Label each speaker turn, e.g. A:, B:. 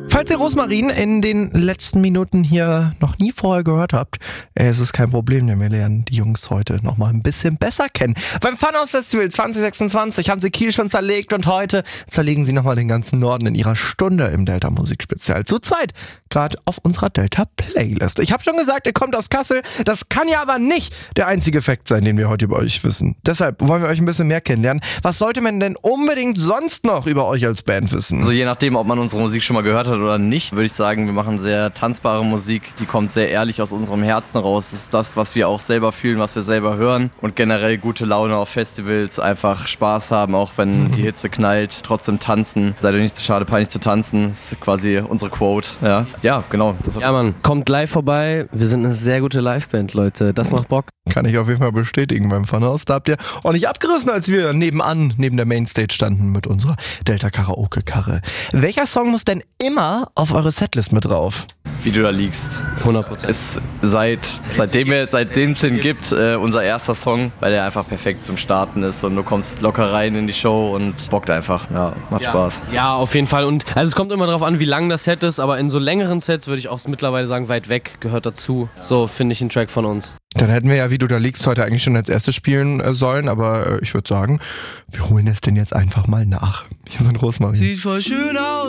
A: Falls ihr Rosmarin in den letzten Minuten hier noch nie vorher gehört habt, es ist kein Problem, denn wir lernen die Jungs heute noch mal ein bisschen besser kennen. Beim Funhouse Festival 2026 haben sie Kiel schon zerlegt und heute zerlegen sie nochmal den ganzen Norden in ihrer Stunde im Delta Musikspezial. Zu zweit, gerade auf unserer Delta Playlist. Ich habe schon gesagt, ihr kommt aus Kassel. Das kann ja aber nicht der einzige Fakt sein, den wir heute über euch wissen. Deshalb wollen wir euch ein bisschen mehr kennenlernen. Was sollte man denn unbedingt sonst noch über euch als Band wissen?
B: Also je nachdem, ob man unsere Musik schon mal gehört hat oder nicht, würde ich sagen, wir machen sehr tanzbare Musik, die kommt sehr ehrlich aus unserem Herzen raus. Das ist das, was wir auch selber fühlen, was wir selber hören und generell gute Laune auf Festivals, einfach Spaß haben, auch wenn die Hitze knallt, trotzdem tanzen. Seid ihr nicht zu schade, peinlich zu tanzen, das ist quasi unsere Quote. Ja, genau.
C: Ja, Mann, kommt live vorbei. Wir sind eine sehr gute Liveband, Leute. Das macht Bock.
A: Kann ich auf jeden Fall bestätigen beim Funhouse. Da habt ihr ordentlich abgerissen, als wir neben der Mainstage standen mit unserer Delta Karaoke-Karre. Welcher Song muss denn immer auf eure Setlist mit drauf?
B: Wie du da liegst.
C: 100%.
B: Ist seitdem es den gibt, unser erster Song, weil der einfach perfekt zum Starten ist und du kommst locker rein in die Show und bockt einfach. Ja, macht Spaß.
C: Ja, auf jeden Fall. Und also es kommt immer darauf an, wie lang das Set ist, aber in so längeren Sets würde ich auch mittlerweile sagen, weit weg gehört dazu. So finde ich einen Track von uns.
A: Dann hätten wir ja, wie du da liegst, heute eigentlich schon als erstes spielen sollen, aber ich würde sagen, wir holen es denn jetzt einfach mal nach. Hier sind Rosmarin.
D: Sieht voll schön aus.